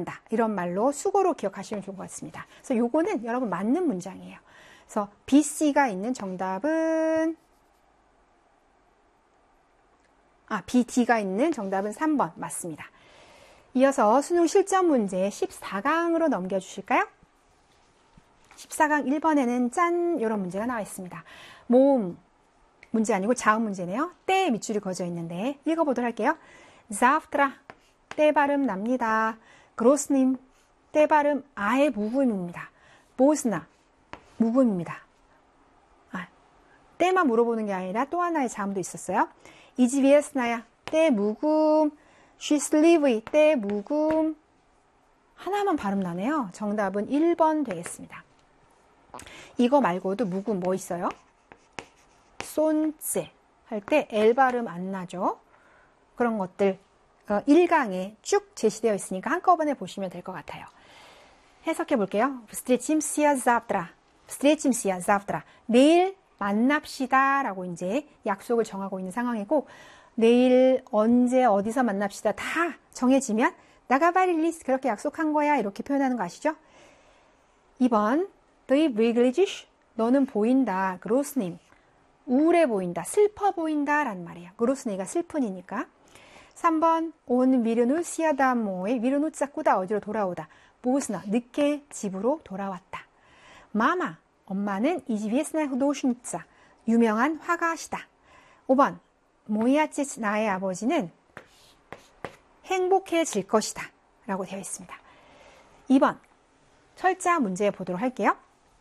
수고한다. 이런 말로 수고로 기억하시면 좋을 것 같습니다. 그래서 요거는 여러분 맞는 문장이에요. 그래서 BC가 있는 정답은 BD가 있는 정답은 3번 맞습니다. 이어서 수능 실전 문제 14강으로 넘겨주실까요? 14강 1번에는 짠 이런 문제가 나와 있습니다. 모음 문제 아니고 자음 문제네요. 때 밑줄이 그어져 있는데 읽어보도록 할게요. Завтра 때 발음 납니다. 그로스님 때 발음 아예 무음입니다. 보스나 무음입니다. 때만 물어보는 게 아니라 또 하나의 자음도 있었어요. 이지비에스나야 때 무금 쉬슬리브이 때 무금 하나만 발음 나네요. 정답은 1번 되겠습니다. 이거 말고도 무금 뭐 있어요? 손째 할 때 L 발음 안 나죠? 그런 것들 1강에 쭉 제시되어 있으니까 한꺼번에 보시면 될 것 같아요. 해석해 볼게요. Встретимся завтра. Встретимся завтра. 내일 만납시다 라고 이제 약속을 정하고 있는 상황이고 내일 언제 어디서 만납시다 다 정해지면 나가바릴리스 그렇게 약속한 거야 이렇게 표현하는 거 아시죠? 2번 Ты выглядишь 너는 보인다. 그로스님 우울해 보인다. 슬퍼 보인다 라는 말이에요. 그로스니가 슬픈이니까 3번 온 미르누시아 다모에 미르누자 꾸다 어디로 돌아오다. 보스나 늦게 집으로 돌아왔다. 마마 엄마는 이지비에스나 후도신자 유명한 화가시다. 5번 모이아치 나의 아버지는 행복해질 것이다 라고 되어 있습니다. 2번 철자 문제 보도록 할게요.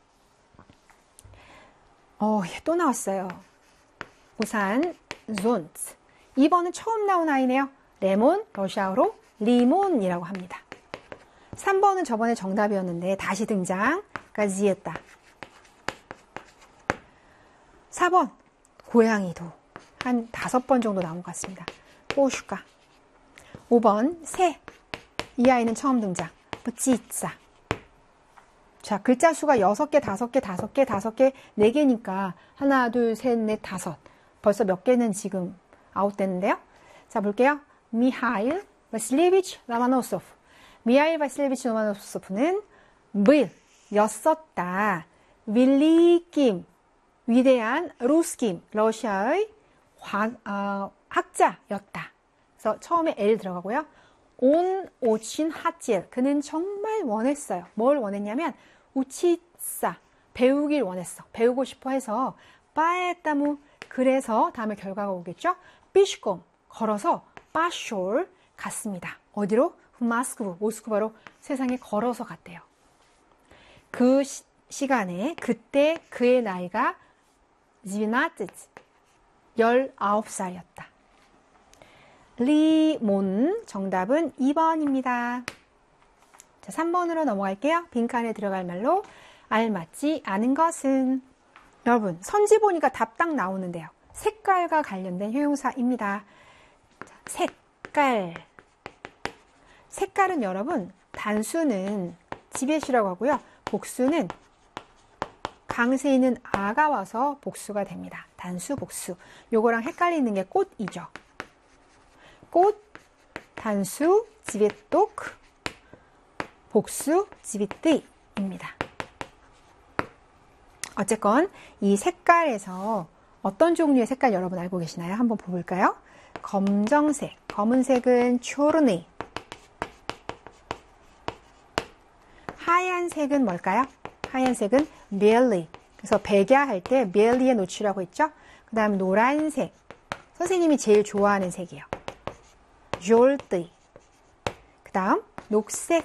또 나왔어요. 우산 존츠 2번은 처음 나온 아이네요. 레몬 러시아어로 리몬이라고 합니다. 3번은 저번에 정답이었는데 다시 등장까지 했다. 4번 고양이도 한 5번 정도 나온 것 같습니다. 꼬슈가 5번 새 이 아이는 처음 등장 뿌찌짜 자 글자 수가 6개, 5개, 5개, 5개, 4개니까 하나, 둘, 셋, 넷, 다섯 벌써 몇 개는 지금 아웃됐는데요. 자 볼게요. 미하일 바실리비치 라마노소프 미하일 바실리비치 라마노소프는 byl 였었다. 윌리김 위대한 루스김 러시아의 학자였다. 그래서 처음에 L 들어가고요. 온 오친 하질 그는 정말 원했어요. 뭘 원했냐면 우치사 배우길 원했어. 배우고 싶어 해서 빠에따무 그래서 다음에 결과가 오겠죠. 삐시꼼 걸어서 빠쇼를 갔습니다. 어디로? 모스크바로 세상에 걸어서 갔대요. 그 시간에 그때 그의 나이가 19살이었다. 리몬 정답은 2번입니다. 자, 3번으로 넘어갈게요. 빈칸에 들어갈 말로 알맞지 않은 것은 여러분 선지 보니까 답 딱 나오는데요. 색깔과 관련된 형용사입니다. 자, 색깔은 여러분 단수는 지벳이라고 하고요. 복수는 강세 있는 아가 와서 복수가 됩니다. 단수, 복수. 요거랑 헷갈리는 게 꽃이죠. 꽃, 단수, 지벳독, 복수, 지빗띠입니다. 어쨌건 이 색깔에서 어떤 종류의 색깔 여러분 알고 계시나요? 한번 볼까요? 검정색, 검은색은 초르니. 하얀색은 뭘까요? 하얀색은 벨리. 그래서 백야할 때 벨리에 노출하고 있죠? 그 다음 노란색. 선생님이 제일 좋아하는 색이에요. 졸띠. 그 다음 녹색.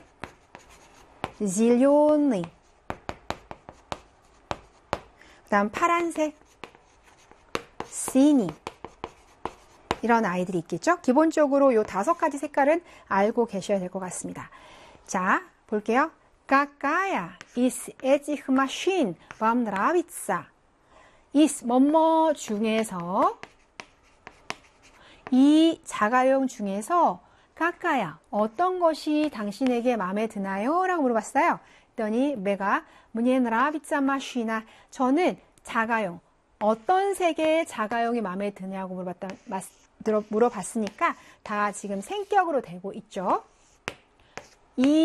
질료니. 그 다음 파란색. 시니. 이런 아이들이 있겠죠? 기본적으로 이 5가지 색깔은 알고 계셔야 될 것 같습니다. 자, 볼게요. Какая из этих машин вам нравится? is 뭐뭐 중에서 이 자가용 중에서 какая 어떤 것이 당신에게 마음에 드나요? 라고 물어봤어요. 그랬더니 내가 мне нравится машина 저는 자가용 어떤 색의 자가용이 마음에 드냐고 물어봤으니까 다 지금 생격으로 되고 있죠. 이